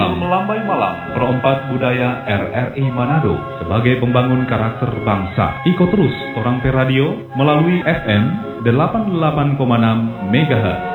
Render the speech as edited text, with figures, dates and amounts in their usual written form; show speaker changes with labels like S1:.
S1: Melambai Malam, Perompat Budaya RRI Manado sebagai pembangun karakter bangsa. Ikut terus Torang Pe Radio melalui FM 88,6 MHz.